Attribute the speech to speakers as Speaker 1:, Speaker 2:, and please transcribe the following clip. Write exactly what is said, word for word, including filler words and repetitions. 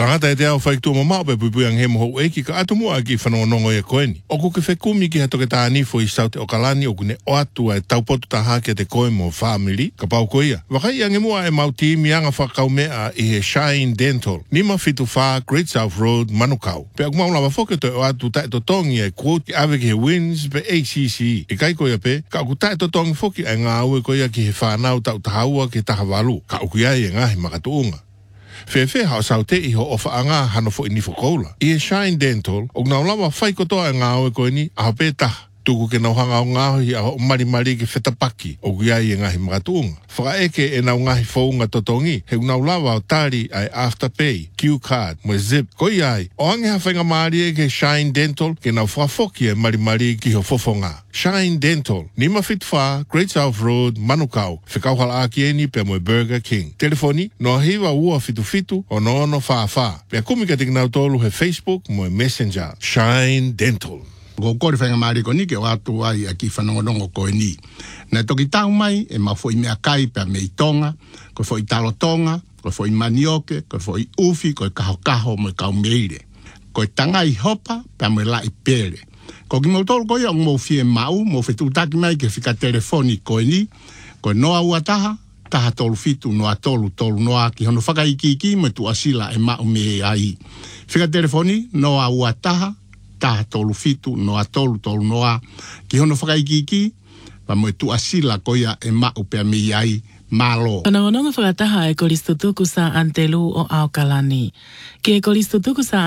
Speaker 1: Tangata e te au whai tua mamau pe puipui ang he moho eki ka atu mua ki whanongonongo e koeni. O ku ke whekumi ki hato ke tā nifo i saute o kalani o kune o atua e taupotu tā hake te koe mo family ka pau koia. Wakai ange mua e mauti mianga whakau mea i he Shine Dental. Nima fitu wha Great South Road Manukau. Pe aku maula wafoke to o atu tae to tongi e quote ki ave ki he wins pe A C C. I kai koia pe, ka aku tae to tongi foki e ngā ue koia ki he whanau tau tahaua ki taha walu. Ka uku iai e ngahi makatuunga. Fefe hao sau te iho o whaanga hano fo inifo koula. I e Shine Dental, o ngā lawa whai kotoa e ngā ue koe ni, aho pe taha. Tuku ke nau hanga o ngāhi a o mari mari ki whetapaki o guiai e ngahi makatuunga. Whaka eke e nau ngahi whaunga totongi, he unau lawa o tari ai Afterpay, Q-Card, mo Zip, koi ai. O ange ha whainga maari e ke Shine Dental, ke nau whafoki e mari mari ki ho fofonga. Shine Dental, Nima Fitfa, Great South Road, Manukau, whikau hala aki e ni pe mo Burger King. Telefoni, no hiwa ua fitu fitu o no no wha wha. Pea kumika tik nau tolu he Facebook mo Messenger. Shine Dental.
Speaker 2: Go kore whainga maari ko ni ke watu ai a ki whanongonongo koe ni. Nā toki tau mai e ma fwoi mea kai pia mei tonga, koe fwoi talo tonga, koe fwoi manioke, koe fwoi ufi, koe kaho kaho mo kau meire. Koe tanga i hopa pia mo lai pere. Ko ki mautolo koe au mo fie mau, mo fetu taki mai ke whika telefoni koe ni, koe noa ua taha, taha tolu fitu noa tolu tolu noa ki hono whakaiki ki mo tu asila e mau me ai. Whika telefoni noa ua taha, taha tolu fitu, noa tolu tolu noa, ki hono whakaikiki, pa moe tu asila koia e mau pia mi ai malo.
Speaker 3: Whanongononga whakataha e kolistutuku sa Antelu o Aukalani. Ki e kolistutuku sa